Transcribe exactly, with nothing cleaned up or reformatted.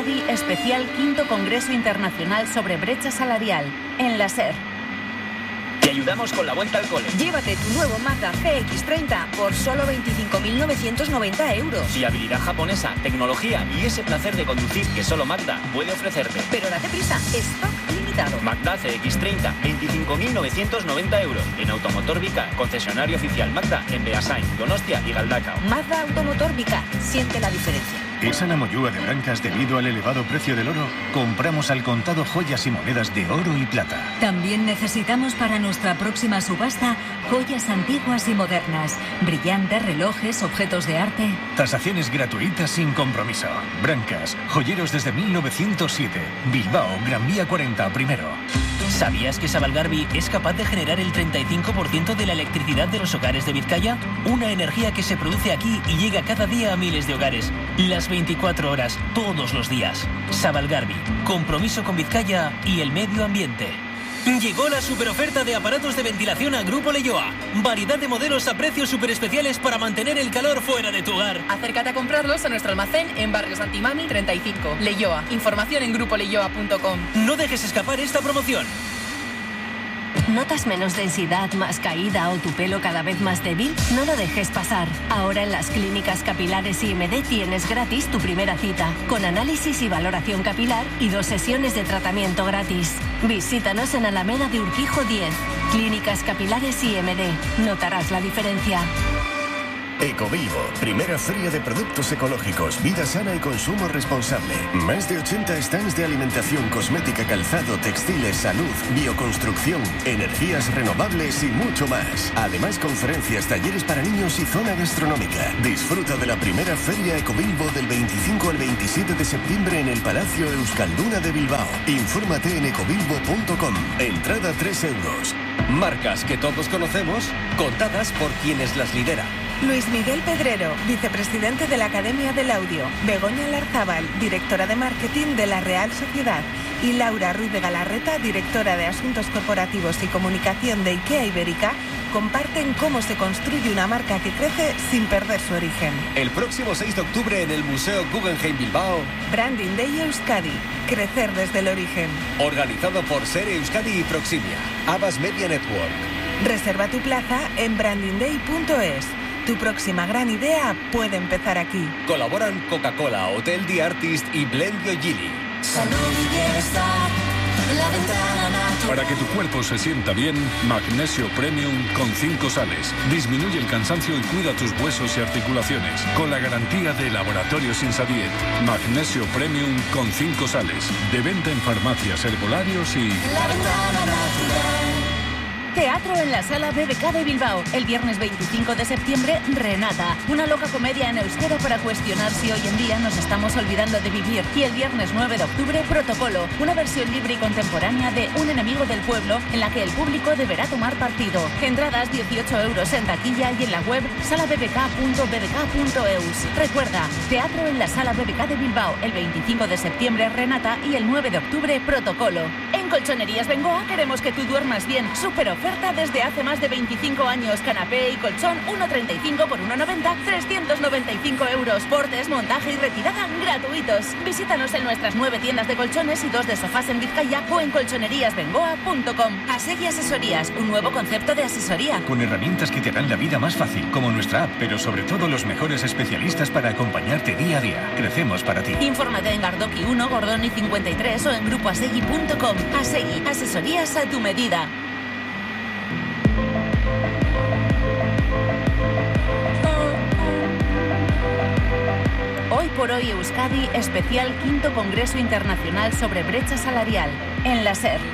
Euskadi, especial quinto Congreso Internacional sobre Brecha Salarial, en la SER. Te ayudamos con la vuelta al cole. Llévate tu nuevo Mazda C X treinta por solo veinticinco mil novecientos noventa euros. Fiabilidad japonesa, tecnología y ese placer de conducir que solo Mazda puede ofrecerte. Pero date prisa, stock limitado. Mazda C X treinta, veinticinco mil novecientos noventa euros. En Automotor Vicar, concesionario oficial Mazda en Beasain, Donostia y Galdacao. Mazda Automotor Vicar, siente la diferencia. ¿Es la Moyúa de Brancas debido al elevado precio del oro? Compramos al contado joyas y monedas de oro y plata. También necesitamos para nuestra próxima subasta joyas antiguas y modernas, brillantes, relojes, objetos de arte. Tasaciones gratuitas sin compromiso. Brancas, joyeros desde mil novecientos siete. Bilbao, Gran Vía cuarenta, primero. ¿Sabías que Sabalgarbi es capaz de generar el treinta y cinco por ciento de la electricidad de los hogares de Vizcaya? Una energía que se produce aquí y llega cada día a miles de hogares. Las veinticuatro horas, todos los días. Sabalgarbi, compromiso con Vizcaya y el medio ambiente. Llegó la superoferta de aparatos de ventilación a Grupo Leioa. Variedad de modelos a precios super especiales para mantener el calor fuera de tu hogar. Acércate a comprarlos a nuestro almacén en Barrio Santimami treinta y cinco. Leioa. Información en grupo leioa punto com. No dejes escapar esta promoción. ¿Notas menos densidad, más caída o tu pelo cada vez más débil? No lo dejes pasar. Ahora en las clínicas capilares I M D tienes gratis tu primera cita, con análisis y valoración capilar y dos sesiones de tratamiento gratis. Visítanos en Alameda de Urquijo diez. Clínicas capilares I M D. Notarás la diferencia. Ecovivo, primera feria de productos ecológicos, vida sana y consumo responsable. Más de ochenta stands de alimentación, cosmética, calzado, textiles, salud, bioconstrucción, energías renovables y mucho más. Además, conferencias, talleres para niños y zona gastronómica. Disfruta de la primera feria Ecovivo del veinticinco al veintisiete de septiembre en el Palacio Euskalduna de Bilbao. Infórmate en ecovivo punto com. Entrada tres euros. Marcas que todos conocemos, contadas por quienes las lideran. Luis Miguel Pedrero, vicepresidente de la Academia del Audio. Begoña Larzábal, directora de marketing de la Real Sociedad. Y Laura Ruiz de Galarreta, directora de Asuntos Corporativos y Comunicación de IKEA Ibérica, comparten cómo se construye una marca que crece sin perder su origen. El próximo seis de octubre en el Museo Guggenheim Bilbao. Branding Day Euskadi. Crecer desde el origen. Organizado por Sere Euskadi y Proximia. Abbas Media Network. Reserva tu plaza en branding day punto es. Tu próxima gran idea puede empezar aquí. Colaboran Coca-Cola, Hotel The Artist y Blendio Gili. Salud y bienestar, la ventana natural. Para que tu cuerpo se sienta bien, Magnesio Premium con cinco sales. Disminuye el cansancio y cuida tus huesos y articulaciones. Con la garantía de Laboratorios Insadiet. Magnesio Premium con cinco sales. De venta en farmacias, herbolarios y... La ventana natural. Teatro en la Sala B B K de Bilbao. El viernes veinticinco de septiembre, Renata. Una loca comedia en euskera para cuestionar si hoy en día nos estamos olvidando de vivir. Y el viernes nueve de octubre, Protocolo. Una versión libre y contemporánea de Un enemigo del pueblo, en la que el público deberá tomar partido. Entradas dieciocho euros en taquilla y en la web sala b b k punto b b k punto e u s. Recuerda, Teatro en la Sala B B K de Bilbao. El veinticinco de septiembre, Renata. Y el nueve de octubre, Protocolo. En Colchonerías Bengoa queremos que tú duermas bien. Súper oferta desde hace más de veinticinco años. Canapé y colchón uno treinta y cinco por uno noventa, trescientos noventa y cinco euros. Portes, montaje y retirada gratuitos. Visítanos en nuestras nueve tiendas de colchones y dos de sofás en Vizcaya o en colchonerías bengoa punto com. Asegui Asesorías, un nuevo concepto de asesoría. Con herramientas que te harán la vida más fácil, como nuestra app, pero sobre todo los mejores especialistas para acompañarte día a día. Crecemos para ti. Infórmate en Gardoki uno, Gordoni cincuenta y tres o en grupo asegui punto com. Asegui, asesorías a tu medida. Hoy por hoy Euskadi, especial quinto Congreso Internacional sobre Brecha Salarial, en la SER.